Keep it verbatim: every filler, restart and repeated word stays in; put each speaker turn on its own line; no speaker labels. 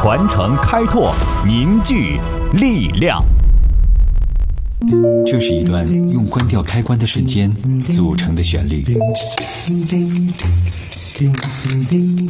传承开拓，凝聚力量。
这是一段用关掉开关的瞬间组成的旋律。